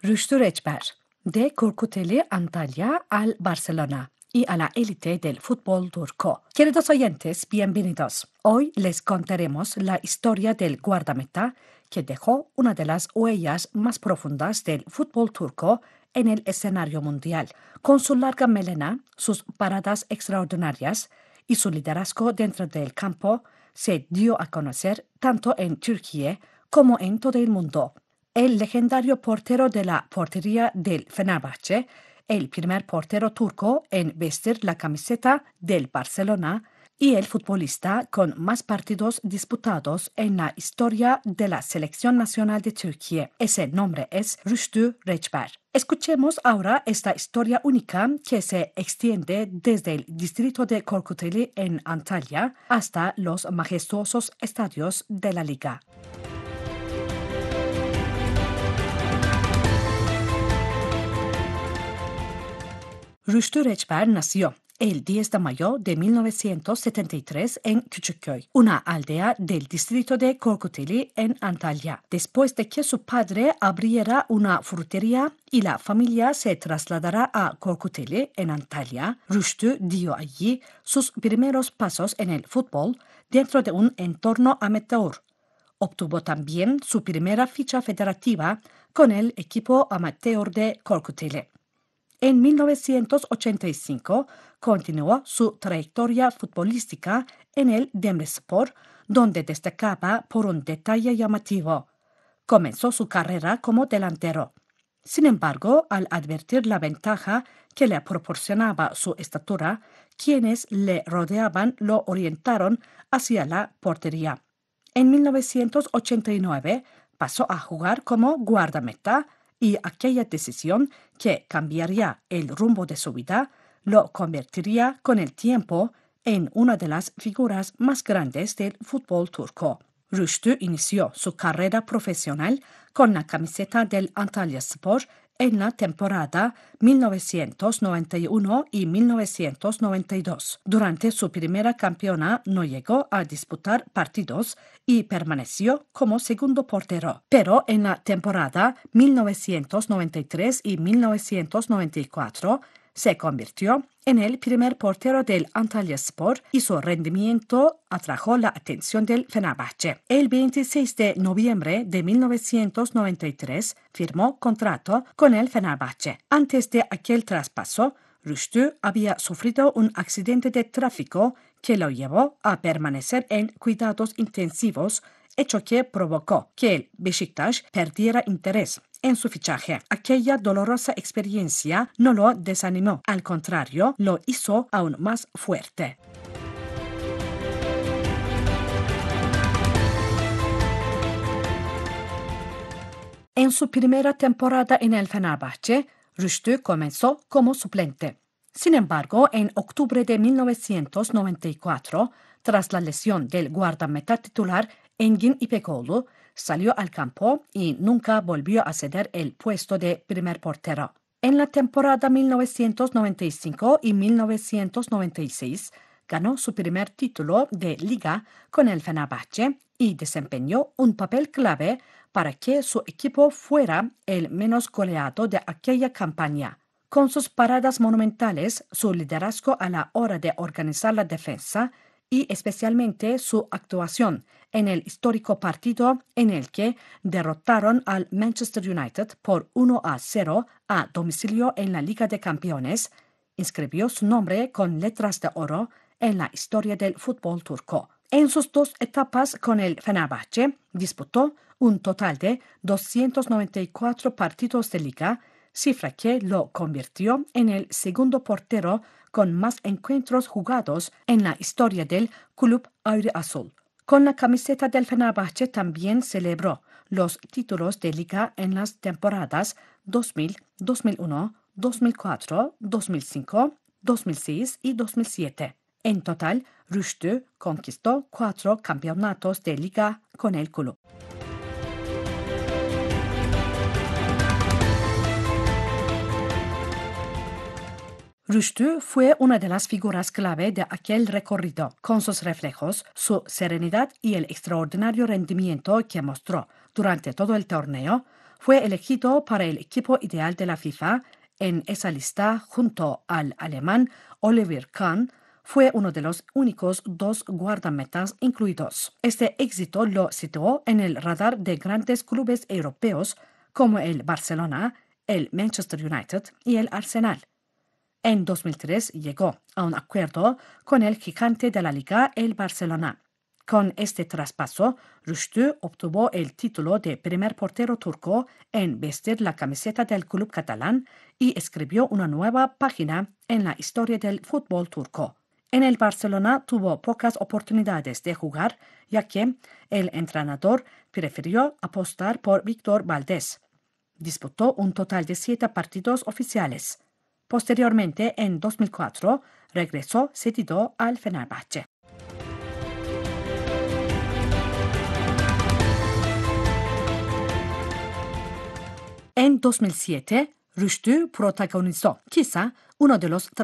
Rüştü Reçber, de Corcuteli, Antalya al Barcelona y a la élite del fútbol turco. Queridos oyentes, bienvenidos. Hoy les contaremos la historia del guardameta que dejó una de las huellas más profundas del fútbol turco en el escenario mundial. Con su larga melena, sus paradas extraordinarias y su liderazgo dentro del campo, se dio a conocer tanto en Turquía como en todo el mundo. El legendario portero de la portería del Fenerbahçe, el primer portero turco en vestir la camiseta del Barcelona y el futbolista con más partidos disputados en la historia de la selección nacional de Turquía. Ese nombre es Rüştü Reçber. Escuchemos ahora esta historia única que se extiende desde el distrito de Corcuteli en Antalya hasta los majestuosos estadios de la liga. Rüştü Reçber nació el 10 de mayo de 1973 en Küçükköy, una aldea del distrito de Corcuteli en Antalya. Después de que su padre abriera una frutería y la familia se trasladara a Corcuteli en Antalya, Rüştü dio allí sus primeros pasos en el fútbol dentro de un entorno amateur. Obtuvo también su primera ficha federativa con el equipo amateur de Corcuteli. En 1985 continuó su trayectoria futbolística en el Demirspor, donde destacaba por un detalle llamativo. Comenzó su carrera como delantero. Sin embargo, al advertir la ventaja que le proporcionaba su estatura, quienes le rodeaban lo orientaron hacia la portería. En 1989 pasó a jugar como guardameta y aquella decisión que cambiaría el rumbo de su vida lo convertiría con el tiempo en una de las figuras más grandes del fútbol turco. Rüştü inició su carrera profesional con la camiseta del Antalyaspor en la temporada 1991 y 1992. Durante su primera campaña no llegó a disputar partidos y permaneció como segundo portero. Pero en la temporada 1993 y 1994 se convirtió en el primer portero del Antalyaspor y su rendimiento atrajo la atención del Fenerbahçe. El 26 de noviembre de 1993 firmó contrato con el Fenerbahçe. Antes de aquel traspaso, Rüştü había sufrido un accidente de tráfico que lo llevó a permanecer en cuidados intensivos, hecho que provocó que el Beşiktaş perdiera interés en su fichaje. Aquella dolorosa experiencia no lo desanimó, al contrario, lo hizo aún más fuerte. En su primera temporada en el Fenerbahçe, Rüştü comenzó como suplente. Sin embargo, en octubre de 1994, tras la lesión del guardameta titular Engin İpekoğlu, salió al campo y nunca volvió a ceder el puesto de primer portero. En la temporada 1995 y 1996 ganó su primer título de liga con el Fenerbahçe y desempeñó un papel clave para que su equipo fuera el menos goleado de aquella campaña. Con sus paradas monumentales, su liderazgo a la hora de organizar la defensa y especialmente su actuación en el histórico partido en el que derrotaron al Manchester United por 1-0 a domicilio en la Liga de Campeones, inscribió su nombre con letras de oro en la historia del fútbol turco. En sus dos etapas con el Fenerbahçe disputó un total de 294 partidos de liga, cifra que lo convirtió en el segundo portero con más encuentros jugados en la historia del Club Auriazul. Con la camiseta del Fenerbahçe también celebró los títulos de liga en las temporadas 2000, 2001, 2004, 2005, 2006 y 2007. En total, Rüştü conquistó 4 campeonatos de liga con el club. Rüştü fue una de las figuras clave de aquel recorrido, con sus reflejos, su serenidad y el extraordinario rendimiento que mostró Durante todo el torneo, fue elegido para el equipo ideal de la FIFA. En esa lista, junto al alemán Oliver Kahn, fue uno de los únicos dos guardametas incluidos. Este éxito lo situó en el radar de grandes clubes europeos como el Barcelona, el Manchester United y el Arsenal. En 2003 llegó a un acuerdo con el gigante de la liga, el Barcelona. Con este traspaso, Rüştü obtuvo el título de primer portero turco en vestir la camiseta del club catalán y escribió una nueva página en la historia del fútbol turco. En el Barcelona tuvo pocas oportunidades de jugar, ya que el entrenador prefirió apostar por Víctor Valdés. Disputó un total de 7 partidos oficiales. Posteriormente, en 2004, regresó cedido al Fenerbahçe. En 2007, Rüştü protagonizó quizá uno de los